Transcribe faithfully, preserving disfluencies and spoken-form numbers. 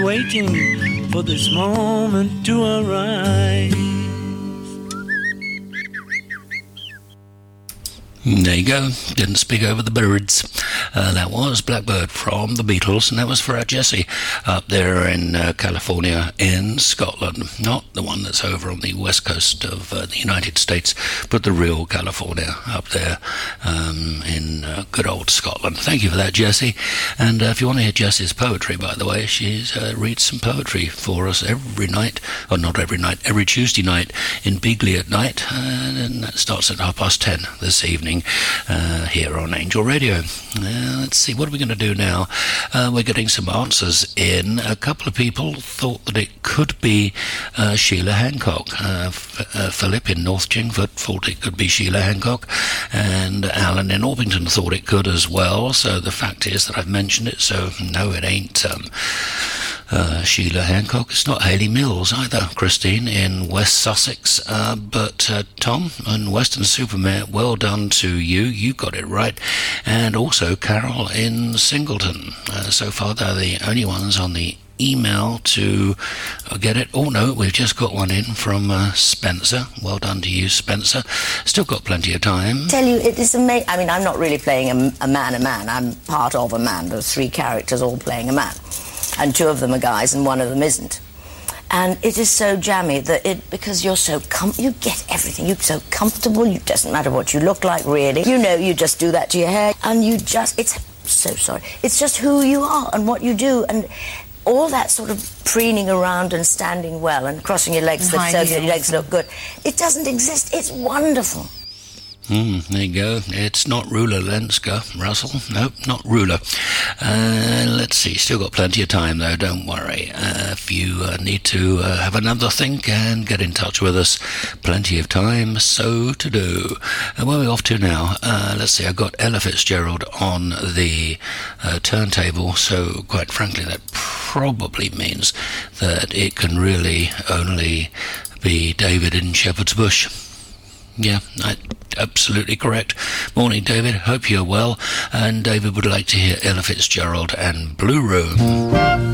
waiting for this moment to arise. There you go. Didn't speak over the birds. Uh, that was Blackbird from the Beatles, and that was for our Jessie up there in uh, California in Scotland. Not the one that's over on the west coast of uh, the United States, but the real California up there um, in uh, good old Scotland. Thank you for that, Jessie. And uh, if you want to hear Jessie's poetry, by the way, she uh, reads some poetry for us every night, or not every night, every Tuesday night in Beagley at night, uh, and that starts at half past ten this evening. Uh, here on Angel Radio. Uh, let's see, what are we going to do now? Uh, we're getting some answers in. A couple of people thought that it could be uh, Sheila Hancock. Uh, F- uh, Philip in North Chingford thought it could be Sheila Hancock, and Alan in Orpington thought it could as well. So the fact is that I've mentioned it, so no, it ain't um, Uh, Sheila Hancock. It's not Hayley Mills either, Christine in West Sussex. Uh, but uh, Tom in Weston-super-Mare, well done to you. You got it right. And also Carol in Singleton. Uh, so far, they're the only ones on the email to get it. Oh no, we've just got one in from uh, Spencer. Well done to you, Spencer. Still got plenty of time. Tell you, it is amazing. I mean, I'm not really playing a, a man a man. I'm part of a man. There's three characters all playing a man. And two of them are guys and one of them isn't. And it is so jammy that it, because you're so com- you get everything. You're so comfortable. It doesn't matter what you look like, really. You know, you just do that to your hair. And you just, it's, so sorry. It's just who you are and what you do. And all that sort of preening around and standing well and crossing your legs that so your legs look good. It doesn't exist. It's wonderful. Mm, there you go. It's not Ruler Lenska, Russell. Nope, not Ruler. Uh, let's see. Still got plenty of time, though. Don't worry. Uh, if you uh, need to uh, have another think and get in touch with us, plenty of time so to do. Uh, where are we off to now? Uh, let's see. I've got Ella Fitzgerald on the uh, turntable, so quite frankly, that probably means that it can really only be David in Shepherd's Bush. Yeah, I, absolutely correct. Morning, David. Hope you're well. And David would like to hear Ella Fitzgerald and Blue Room.